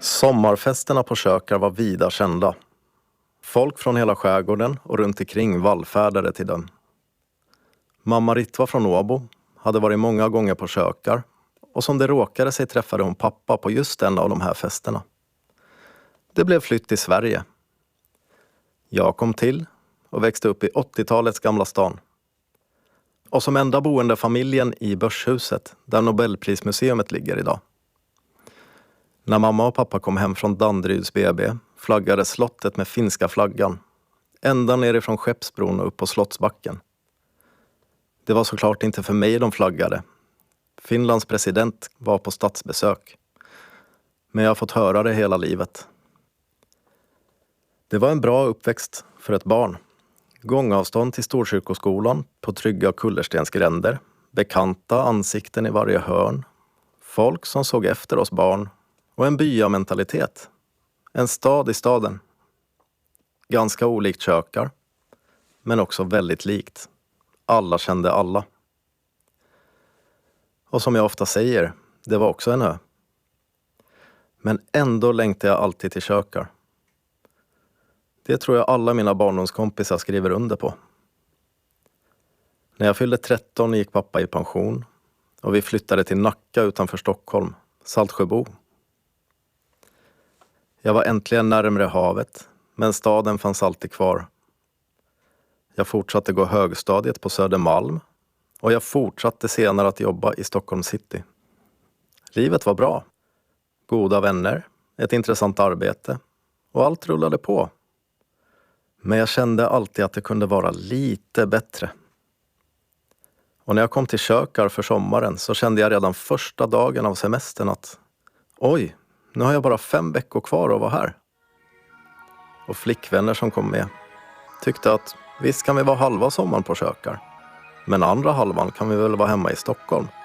Sommarfesterna på Kökar var vida kända. Folk från hela skärgården och runt omkring vallfärdade till den. Mamma Ritva från Åbo hade varit många gånger på Kökar, och som det råkade sig träffade hon pappa på just en av de här festerna. Det blev flytt till Sverige. Jag kom till och växte upp i 80-talets Gamla stan. Och som enda boende familjen i Börshuset, där Nobelprismuseet ligger idag. När mamma och pappa kom hem från Danderyds BB flaggade slottet med finska flaggan, ända nerifrån Skeppsbron och upp på Slottsbacken. Det var såklart inte för mig de flaggade. Finlands president var på statsbesök. Men jag har fått höra det hela livet. Det var en bra uppväxt för ett barn. Gångavstånd till Storkyrkoskolan på trygga kullerstensgränder. Bekanta ansikten i varje hörn. Folk som såg efter oss barn. Och en byamentalitet. En stad i staden. Ganska olikt Kökar. Men också väldigt likt. Alla kände alla. Och som jag ofta säger, det var också en ö. Men ändå längtade jag alltid till Kökar. Det tror jag alla mina barndomskompisar skriver under på. När jag fyllde 13 gick pappa i pension. Och vi flyttade till Nacka utanför Stockholm, Saltsjöbo. Jag var äntligen närmare havet, men staden fanns alltid kvar. Jag fortsatte gå högstadiet på Södermalm och jag fortsatte senare att jobba i Stockholm city. Livet var bra. Goda vänner, ett intressant arbete och allt rullade på. Men jag kände alltid att det kunde vara lite bättre. Och när jag kom till Kökar för sommaren så kände jag redan första dagen av semestern att oj, nu har jag bara 5 veckor kvar att vara här. Och flickvänner som kom med tyckte att visst kan vi vara halva sommaren på Kökar. Men andra halvan kan vi väl vara hemma i Stockholm.